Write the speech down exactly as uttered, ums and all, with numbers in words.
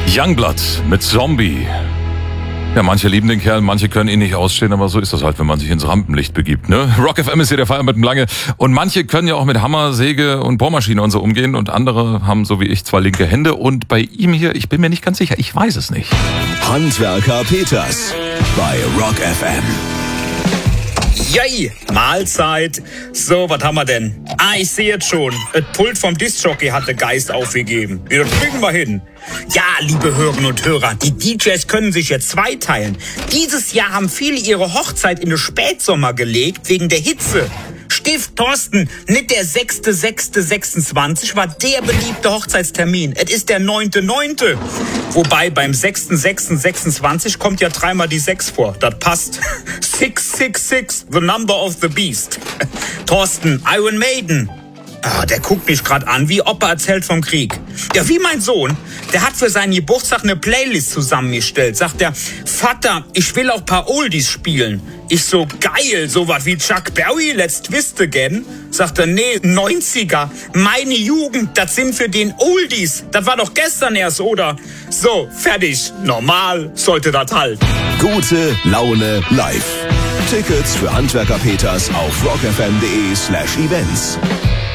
Youngblood mit Zombie. Ja, manche lieben den Kerl, manche können ihn nicht ausstehen, aber so ist das halt, wenn man sich ins Rampenlicht begibt, ne? Rock F M ist hier der Feier mit dem Lange. Und manche können ja auch mit Hammer, Säge und Bohrmaschine und so umgehen und andere haben, so wie ich, zwei linke Hände. Und bei ihm hier, ich bin mir nicht ganz sicher, ich weiß es nicht. Handwerker Peters bei Rock F M. Yay, Mahlzeit. So, was haben wir denn? Ah, ich sehe jetzt schon. Das Pult vom Discjockey hat der Geist aufgegeben. Ja, das kriegen wir hin. Ja, liebe Hörerinnen und Hörer, die D Js können sich jetzt zweiteilen. Dieses Jahr haben viele ihre Hochzeit in den Spätsommer gelegt, wegen der Hitze. Stift Thorsten, nicht der sechster sechster sechsundzwanzig war der beliebte Hochzeitstermin. Es ist der neunter neunter Wobei beim sechster sechster sechsundzwanzig kommt ja dreimal die sechs vor. Das passt. six six six, the number of the beast. Thorsten, Iron Maiden. Ah, der guckt mich gerade an, wie Opa erzählt vom Krieg. Ja, wie mein Sohn. Der hat für seinen Geburtstag eine Playlist zusammengestellt. Sagt er, Vater, ich will auch paar Oldies spielen. Ich so, geil, sowas wie Chuck Berry, Let's Twist Again. Sagt er, nee, neunziger. Meine Jugend, das sind für den Oldies. Das war doch gestern erst, oder? So, fertig. Normal sollte das halten. Gute Laune live. Tickets für Handwerker Peters auf rockfm.de slash events.